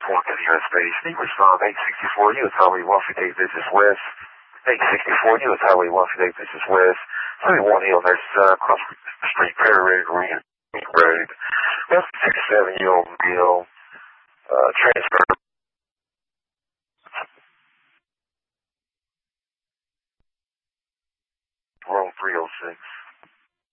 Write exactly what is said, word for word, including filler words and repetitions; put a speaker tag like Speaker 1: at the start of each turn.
Speaker 1: four to the U S base. Need respond eight sixty-four, U S Highway one fifty-eight, Business West. eight sixty-four, U S Highway one fifty-eight, Business West. seventy-one Hill, that's uh, across the street, Perry Green Road. That's sixty-seven year old male, uh, transfer. Room three oh six.